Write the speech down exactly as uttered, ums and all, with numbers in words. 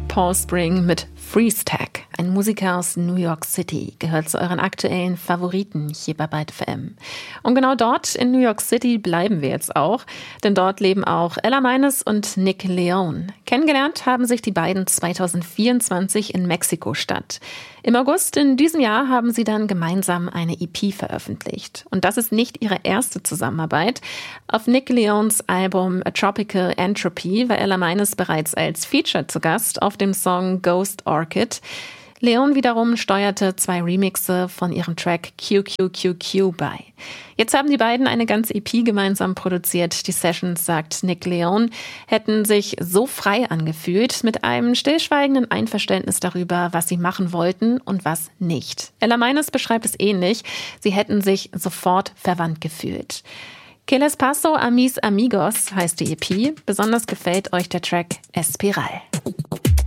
Paul Spring mit Freeze Tag. Ein Musiker aus New York City gehört zu euren aktuellen Favoriten hier bei Byte F M. Und genau dort in New York City bleiben wir jetzt auch, denn dort leben auch Ella Meines und Nick Leone. Kennengelernt haben sich die beiden zwanzig vierundzwanzig in Mexiko-Stadt. Im August in diesem Jahr haben sie dann gemeinsam eine E P veröffentlicht. Und das ist nicht ihre erste Zusammenarbeit. Auf Nick Leones Album A Tropical Entropy war Ella Meines bereits als Feature zu Gast auf dem Song Ghost Orchid. Leone wiederum steuerte zwei Remixe von ihrem Track Q Q Q Q bei. Jetzt haben die beiden eine ganze E P gemeinsam produziert. Die Sessions, sagt Nick Leone, hätten sich so frei angefühlt, mit einem stillschweigenden Einverständnis darüber, was sie machen wollten und was nicht. Ella Meines beschreibt es ähnlich. Sie hätten sich sofort verwandt gefühlt. Que les paso a mis amigos heißt die E P. Besonders gefällt euch der Track Espiral.